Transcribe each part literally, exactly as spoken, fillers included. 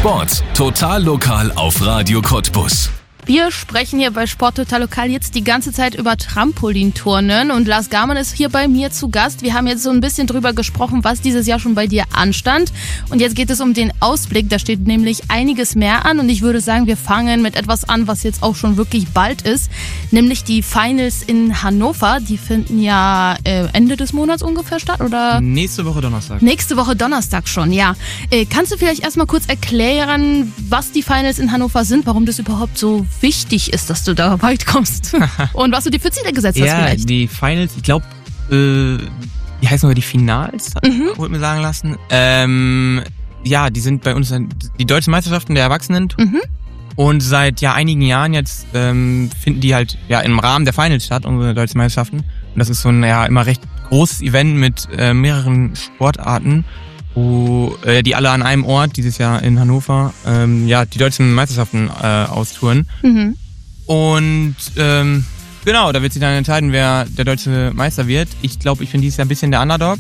Sport total lokal auf Radio Cottbus. Wir sprechen hier bei Sport total lokal jetzt die ganze Zeit über Trampolinturnen und Lars Garmann ist hier bei mir zu Gast. Wir haben jetzt so ein bisschen drüber gesprochen, was dieses Jahr schon bei dir anstand und jetzt geht es um den Ausblick. Da steht nämlich einiges mehr an und ich würde sagen, wir fangen mit etwas an, was jetzt auch schon wirklich bald ist, nämlich die Finals in Hannover. Die finden ja äh, Ende des Monats ungefähr statt, oder? Nächste Woche Donnerstag. Nächste Woche Donnerstag schon, ja. Äh, kannst du vielleicht erstmal kurz erklären, was die Finals in Hannover sind, warum das überhaupt so wichtig ist, dass du da weit kommst und was du dir für Ziele gesetzt hast ja, vielleicht. Ja, die Finals, ich glaube, äh, die heißen sogar die Finals, Mhm. wurde mir sagen lassen. Ähm, ja, die sind bei uns die deutschen Meisterschaften der Erwachsenen Mhm. und seit ja einigen Jahren jetzt ähm, finden die halt ja im Rahmen der Finals statt, unsere deutschen Meisterschaften. Und das ist so ein ja immer recht großes Event mit äh, mehreren Sportarten, wo äh, die alle an einem Ort dieses Jahr in Hannover ähm, ja die deutschen Meisterschaften äh, austouren. Mhm. Und ähm, genau, da wird sich dann entscheiden, wer der deutsche Meister wird. Ich glaube, ich bin dieses Jahr ein bisschen der Underdog,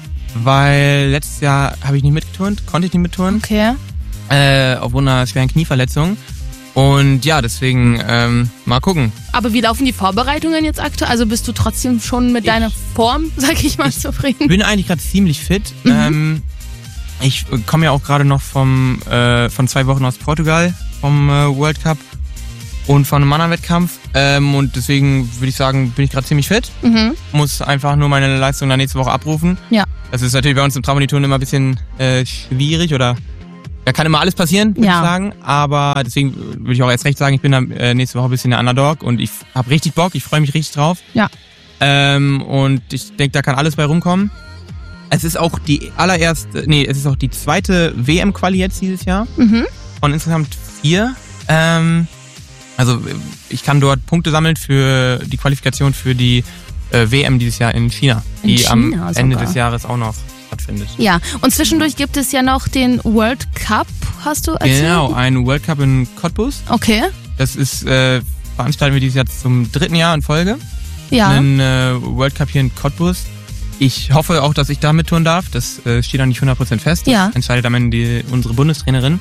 weil letztes Jahr habe ich nicht mitgeturnt, konnte ich nicht mitturnen, Okay. äh, aufgrund einer schweren Knieverletzung. Und ja, deswegen ähm, mal gucken. Aber wie laufen die Vorbereitungen jetzt aktuell? Also bist du trotzdem schon mit Ich- deiner Form, sag ich mal, zufrieden? Ich bin eigentlich gerade ziemlich fit. Mhm. Ähm, ich komme ja auch gerade noch vom äh, von zwei Wochen aus Portugal vom äh, World Cup und von einem anderen Wettkampf. Ähm, und deswegen würde ich sagen, bin ich gerade ziemlich fit. Mhm. Muss einfach nur meine Leistung dann nächste Woche abrufen. Ja. Das ist natürlich bei uns im Trampoliturnen immer ein bisschen äh, schwierig oder da kann immer alles passieren, würde Ja. ich sagen. Aber deswegen würde ich auch erst recht sagen, ich bin da äh, nächste Woche ein bisschen der Underdog und ich habe richtig Bock, ich freue mich richtig drauf. Ja. Ähm, und ich denke, da kann alles bei rumkommen. Es ist auch die allererste, nee, es ist auch die zweite W M-Quali jetzt dieses Jahr Mhm. von insgesamt vier. Ähm, also ich kann dort Punkte sammeln für die Qualifikation für die äh, W M dieses Jahr in China, In die China am sogar. Ende des Jahres auch noch stattfindet. Ja, und zwischendurch gibt es ja noch den World Cup, hast du erzählt? Genau, ein World Cup in Cottbus. Okay, Das ist, äh, veranstalten wir dieses Jahr zum dritten Jahr in Folge. ja. Einen äh, World Cup hier in Cottbus. Ich hoffe auch, dass ich da mittouren darf. Das äh, steht noch nicht hundert Prozent fest. Das Ja. entscheidet am Ende die, unsere Bundestrainerin.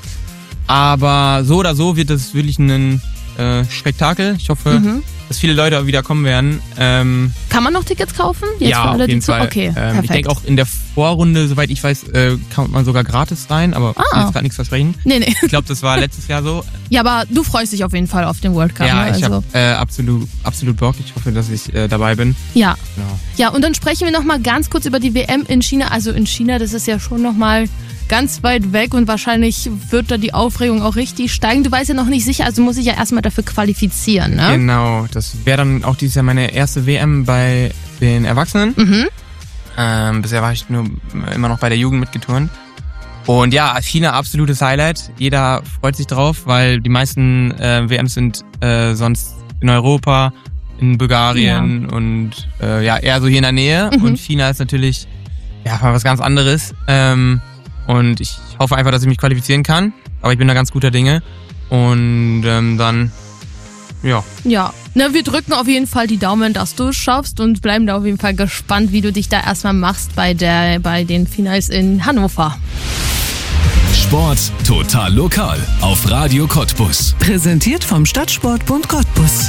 Aber so oder so wird das wirklich ein äh, Spektakel. Ich hoffe, Mhm. dass viele Leute auch wieder kommen werden. Ähm, Kann man noch Tickets kaufen? Jetzt ja, für alle, auf jeden die zu- Fall. Okay, ähm, perfekt. ich denke auch in der Vorrunde, soweit ich weiß, äh, kann man sogar gratis rein. Aber ich will Ah. jetzt gerade nichts versprechen. Nee, nee. Ich glaube, das war letztes Jahr so. Ja, aber du freust dich auf jeden Fall auf den World Cup. ja, ne? ich also, habe äh, absolut, absolut Bock. Ich hoffe, dass ich äh, dabei bin. ja. Genau. Ja, und dann sprechen wir nochmal ganz kurz über die W M in China. Also in China, das ist ja schon nochmal ganz weit weg und wahrscheinlich wird da die Aufregung auch richtig steigen. Du weißt ja noch nicht sicher, also muss ich ja erstmal dafür qualifizieren, ne? Genau, das wäre dann auch dieses Jahr meine erste W M bei den Erwachsenen. Mhm. Ähm, bisher war ich nur immer noch bei der Jugend mitgeturnt. Und ja, China absolutes Highlight. Jeder freut sich drauf, weil die meisten äh, W Ms sind äh, sonst in Europa, in Bulgarien und äh, ja eher so hier in der Nähe. Mhm. Und China ist natürlich ja mal was ganz anderes. Ähm, und ich hoffe einfach, dass ich mich qualifizieren kann. Aber ich bin da ganz guter Dinge. Und ähm, dann, ja. Ja, ne, wir drücken auf jeden Fall die Daumen, dass du es schaffst und bleiben da auf jeden Fall gespannt, wie du dich da erstmal machst bei der, bei den Finals in Hannover. Sport total lokal auf Radio Cottbus. Präsentiert vom Stadtsportbund Cottbus.